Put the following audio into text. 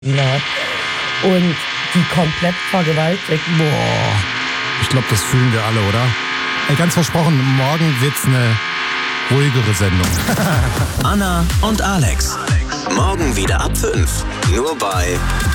hat und die komplett vergewaltigt. Boah. Ich glaube, das fühlen wir alle, oder? Ey, ganz versprochen, morgen wird's eine ruhigere Sendung. Anna und Alex. Morgen wieder ab 5. Nur bei